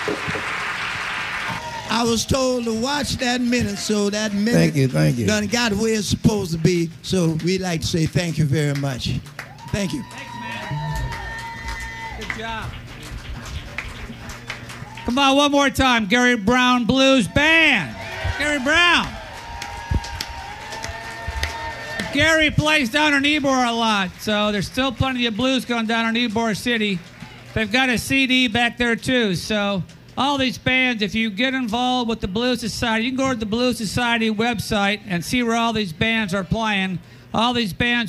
I was told to watch that minute, so that minute Thank you. done got where it's supposed to be. So we'd like to say thank you very much. Thank you. Thanks, man. Good job. Come on, one more time. Gary Brown Blues Band. Gary Brown. Gary plays down in Ybor a lot, so there's still plenty of blues going down in Ybor City. They've got a CD back there, too, so all these bands, if you get involved with the Blues Society, you can go to the Blues Society website and see where all these bands are playing. All these bands